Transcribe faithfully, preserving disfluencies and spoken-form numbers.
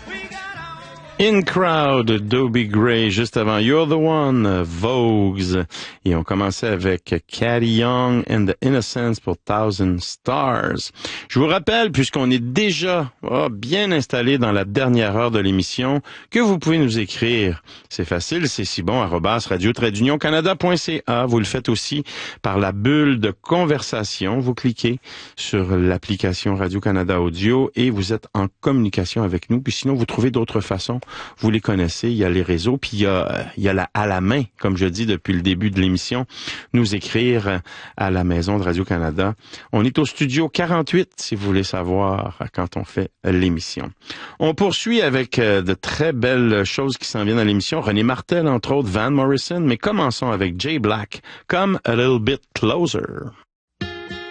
In Crowd, Dobie Gray, juste avant You're the One, Vogues. Et on commençait avec Caddy Young and the Innocents pour Thousand Stars. Je vous rappelle, puisqu'on est déjà oh, bien installé dans la dernière heure de l'émission, que vous pouvez nous écrire. C'est facile, c'est si bon, arobase radio trait union canada point c a. Vous le faites aussi par la bulle de conversation. Vous cliquez sur l'application Radio-Canada Audio et vous êtes en communication avec nous. Puis sinon, vous trouvez d'autres façons. Vous les connaissez, il y a les réseaux, puis il y a, il y a la, à la main, comme je dis depuis le début de l'émission, nous écrire à la maison de Radio-Canada. On est au studio quarante-huit, si vous voulez savoir, quand on fait l'émission. On poursuit avec de très belles choses qui s'en viennent à l'émission. René Martel, entre autres, Van Morrison, mais commençons avec Jay Black, Come a Little Bit Closer.